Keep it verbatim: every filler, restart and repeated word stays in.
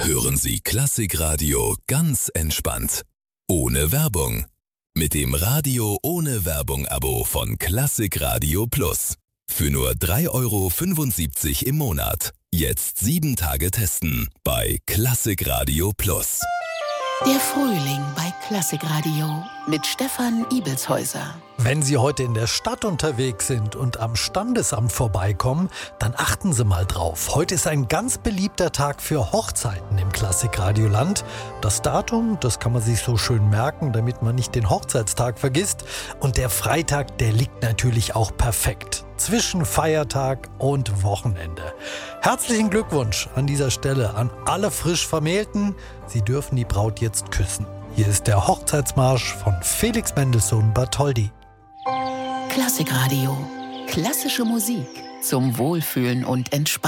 Hören Sie Klassikradio ganz entspannt. Ohne Werbung. Mit dem Radio ohne Werbung-Abo von Klassikradio Plus. Für nur drei Euro fünfundsiebzig im Monat. Jetzt sieben Tage testen bei Klassikradio Plus. Der Frühling bei Klassikradio mit Stefan Ibelshäuser. Wenn Sie heute in der Stadt unterwegs sind und am Standesamt vorbeikommen, dann achten Sie mal drauf. Heute ist ein ganz beliebter Tag für Hochzeiten im Klassikradioland. Das Datum, das kann man sich so schön merken, damit man nicht den Hochzeitstag vergisst. Und der Freitag, der liegt natürlich auch perfekt zwischen Feiertag und Wochenende. Herzlichen Glückwunsch an dieser Stelle an alle frisch Vermählten. Sie dürfen die Braut jetzt küssen. Hier ist der Hochzeitsmarsch von Felix Mendelssohn Bartholdy. Klassikradio. Klassische Musik zum Wohlfühlen und Entspannen.